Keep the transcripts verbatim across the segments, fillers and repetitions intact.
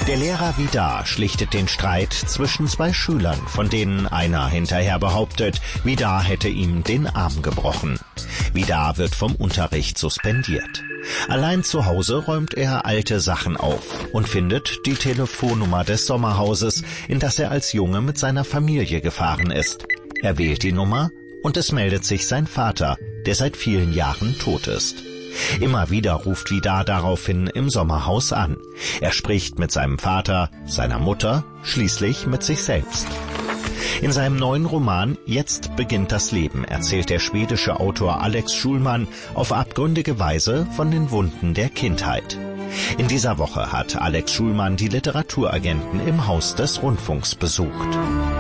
Der Lehrer Vidar schlichtet den Streit zwischen zwei Schülern, von denen einer hinterher behauptet, Vidar hätte ihm den Arm gebrochen. Vidar wird vom Unterricht suspendiert. Allein zu Hause räumt er alte Sachen auf und findet die Telefonnummer des Sommerhauses, in das er als Junge mit seiner Familie gefahren ist. Er wählt die Nummer und es meldet sich sein Vater, der seit vielen Jahren tot ist. Immer wieder ruft Vidar daraufhin im Sommerhaus an. Er spricht mit seinem Vater, seiner Mutter, schließlich mit sich selbst. In seinem neuen Roman »Jetzt beginnt das Leben« erzählt der schwedische Autor Alex Schulman auf abgründige Weise von den Wunden der Kindheit. In dieser Woche hat Alex Schulman die Literaturagenten im Haus des Rundfunks besucht.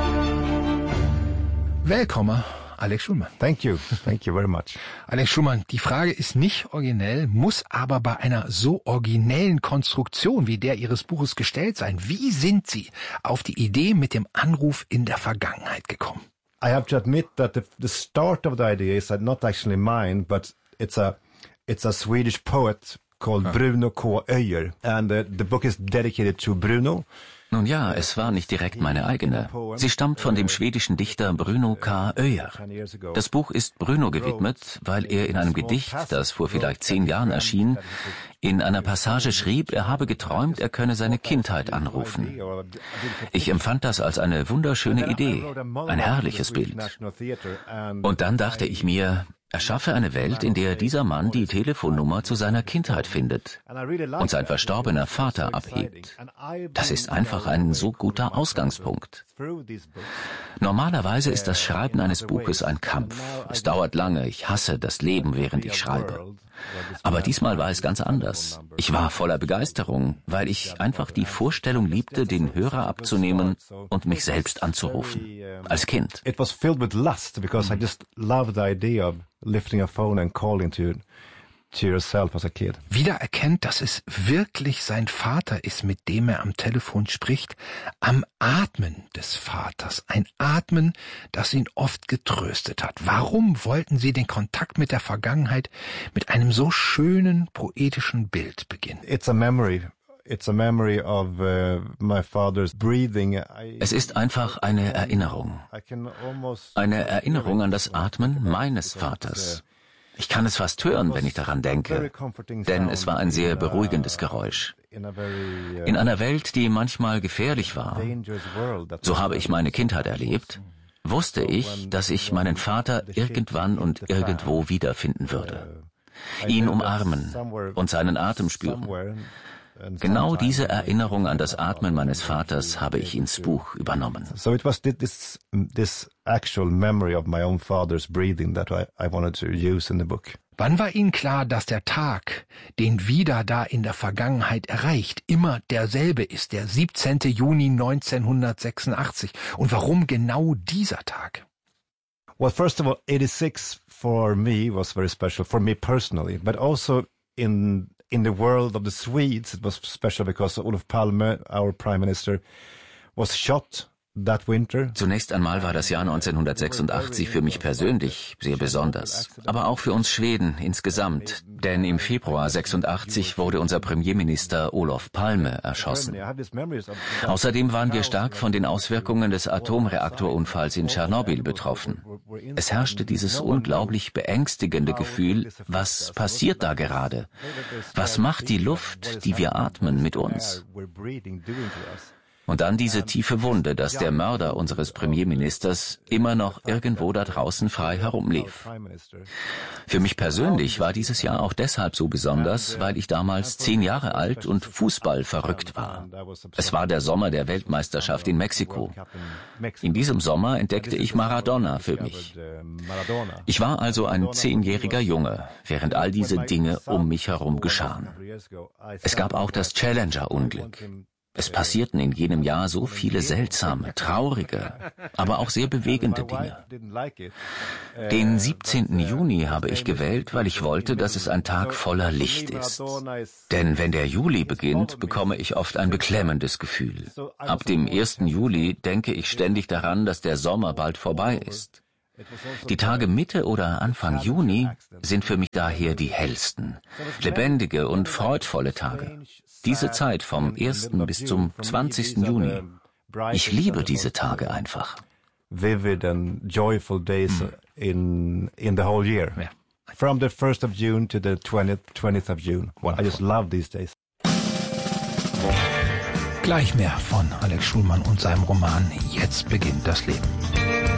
Willkommen, Alex Schulman. Thank you. Thank you very much. Alex Schulman, die Frage ist nicht originell, muss aber bei einer so originellen Konstruktion wie der Ihres Buches gestellt sein. Wie sind Sie auf die Idee mit dem Anruf in der Vergangenheit gekommen? I have to admit that the, the start of the idea is not actually mine, but it's a it's a Swedish poet called huh. Bruno K. Öijer, and uh, the book is dedicated to Bruno. Nun ja, es war nicht direkt meine eigene. Sie stammt von dem schwedischen Dichter Bruno K. Öijer. Das Buch ist Bruno gewidmet, weil er in einem Gedicht, das vor vielleicht zehn Jahren erschien, in einer Passage schrieb, er habe geträumt, er könne seine Kindheit anrufen. Ich empfand das als eine wunderschöne Idee, ein herrliches Bild. Und dann dachte ich mir, erschaffe eine Welt, in der dieser Mann die Telefonnummer zu seiner Kindheit findet und sein verstorbener Vater abhebt. Das ist einfach ein so guter Ausgangspunkt. Normalerweise ist das Schreiben eines Buches ein Kampf. Es dauert lange, ich hasse das Leben, während ich schreibe. Aber diesmal war es ganz anders. Ich war voller Begeisterung, weil ich einfach die Vorstellung liebte, den Hörer abzunehmen und mich selbst anzurufen. Als Kind. It was filled with lust because I just loved the idea of lifting a phone and calling to to yourself as a kid. Wieder erkennt, dass es wirklich sein Vater ist, mit dem er am Telefon spricht, am Atmen des Vaters. Ein Atmen, das ihn oft getröstet hat. Warum wollten Sie den Kontakt mit der Vergangenheit mit einem so schönen, poetischen Bild beginnen? It's a memory. It's a memory of uh, my father's breathing. I, es ist einfach eine Erinnerung. Eine Erinnerung an das Atmen meines Vaters. Ich kann es fast hören, wenn ich daran denke, denn es war ein sehr beruhigendes Geräusch. In einer Welt, die manchmal gefährlich war, so habe ich meine Kindheit erlebt, wusste ich, dass ich meinen Vater irgendwann und irgendwo wiederfinden würde. Ihn umarmen und seinen Atem spüren. Genau diese Erinnerung an das Atmen meines Vaters habe ich ins Buch übernommen. So it was this this actual memory of my own father's breathing that I, I wanted to use in the book. Wann war Ihnen klar, dass der Tag, den Vidar da in der Vergangenheit erreicht, immer derselbe ist, der siebzehnten Juni neunzehnhundertsechsundachtzig? Und warum genau dieser Tag? Well, first of all, eighty-six for me was very special, for me personally, but also in in the world of the Swedes, it was special because Olof Palme, our prime minister, was shot that winter. Zunächst einmal war das Jahr neunzehnhundertsechsundachtzig für mich persönlich sehr besonders, aber auch für uns Schweden insgesamt, denn im Februar sechsundachtzig wurde unser Premierminister Olof Palme erschossen. Außerdem waren wir stark von den Auswirkungen des Atomreaktorunfalls in Tschernobyl betroffen. Es herrschte dieses unglaublich beängstigende Gefühl, was passiert da gerade? Was macht die Luft, die wir atmen, mit uns? Und dann diese tiefe Wunde, dass der Mörder unseres Premierministers immer noch irgendwo da draußen frei herumlief. Für mich persönlich war dieses Jahr auch deshalb so besonders, weil ich damals zehn Jahre alt und Fußball verrückt war. Es war der Sommer der Weltmeisterschaft in Mexiko. In diesem Sommer entdeckte ich Maradona für mich. Ich war also ein zehnjähriger Junge, während all diese Dinge um mich herum geschahen. Es gab auch das Challenger-Unglück. Es passierten in jenem Jahr so viele seltsame, traurige, aber auch sehr bewegende Dinge. Den siebzehnten Juni habe ich gewählt, weil ich wollte, dass es ein Tag voller Licht ist. Denn wenn der Juli beginnt, bekomme ich oft ein beklemmendes Gefühl. Ab dem ersten Juli denke ich ständig daran, dass der Sommer bald vorbei ist. Die Tage Mitte oder Anfang Juni sind für mich daher die hellsten, lebendige und freudvolle Tage. Diese Zeit vom ersten bis zum zwanzigsten Juni. Ich liebe diese Tage einfach. Vivid and joyful days in in the whole year. Ja. From the first of June to the twentieth, twentieth of June. Wonderful. I just love these days. Gleich mehr von Alex Schulman und seinem Roman Jetzt beginnt das Leben.